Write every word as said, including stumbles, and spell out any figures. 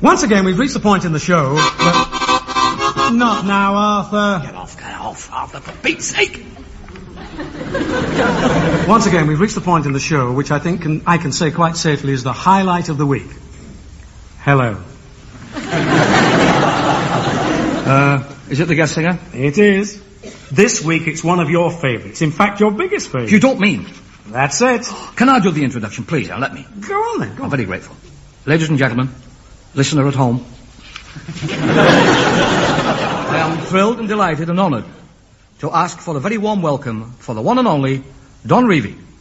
Once again, we've reached the point in the show that... Not now, Arthur. Get off, get off, Arthur, for Pete's sake. Once again, we've reached the point in the show which I think can, I can say quite safely is the highlight of the week. Hello. uh, is it the guest singer? It is. This week it's one of your favourites. In fact, your biggest favourite. You don't mean? That's it. Can I do the introduction, please? Now, let me. Go on then, go on. I'm very grateful. Ladies and gentlemen, listener at home. I am thrilled and delighted and honoured to ask for a very warm welcome for the one and only Don Revie.